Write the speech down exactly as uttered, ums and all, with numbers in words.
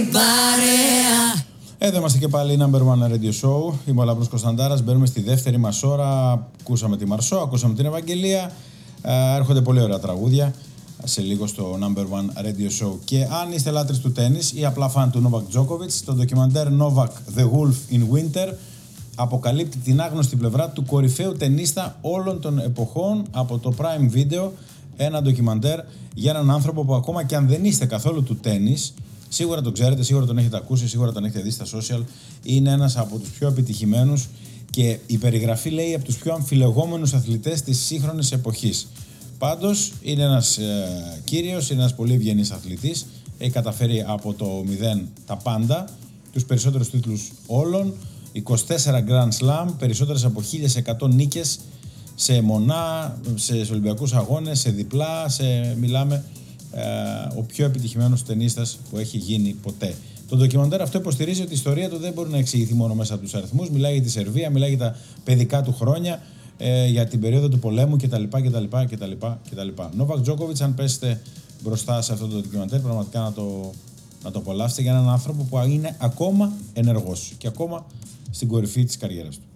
Εδώ είμαστε και πάλι, Number One Radio Show. Είμαι ο Λαμπρός Κωνσταντάρας. Μπαίνουμε στη δεύτερη μας ώρα. Ακούσαμε τη Μαρσό, ακούσαμε την Ευαγγελία. Ε, έρχονται πολύ ωραία τραγούδια σε λίγο στο Number One Radio Show. Και αν είστε λάτρεις του τένις ή απλά φαν του Novak Djokovic, το ντοκιμαντέρ Novak The Wolf in Winter αποκαλύπτει την άγνωστη πλευρά του κορυφαίου τενίστα όλων των εποχών από το Prime Video. Ένα ντοκιμαντέρ για έναν άνθρωπο που ακόμα και αν δεν είστε καθόλου του τένις, σίγουρα τον ξέρετε, σίγουρα τον έχετε ακούσει, σίγουρα τον έχετε δει στα social. Είναι ένας από τους πιο επιτυχημένους και η περιγραφή λέει από τους πιο αμφιλεγόμενους αθλητές της σύγχρονης εποχής. Πάντως είναι ένας ε, κύριος, είναι ένας πολύ ευγενής αθλητής. Έχει καταφέρει από το μηδέν τα πάντα, τους περισσότερους τίτλους όλων, είκοσι τέσσερα Grand Slam, περισσότερες από χίλια εκατό νίκες σε μονά, σε Ολυμπιακούς αγώνες, σε διπλά, σε, μιλάμε ε, ο πιο επιτυχημένος τενίστας που έχει γίνει ποτέ. Το ντοκιμαντέρ αυτό υποστηρίζει ότι η ιστορία του δεν μπορεί να εξηγηθεί μόνο μέσα από τους αριθμούς. Μιλάει για τη Σερβία, μιλάει για τα παιδικά του χρόνια, ε, για την περίοδο του πολέμου κτλ. κτλ, κτλ, κτλ. Novak Djokovic, αν πέσετε μπροστά σε αυτό το ντοκιμαντέρ, πραγματικά να το, να το απολαύσετε για έναν άνθρωπο που είναι ακόμα ενεργός και ακόμα στην κορυφή της καριέρας του.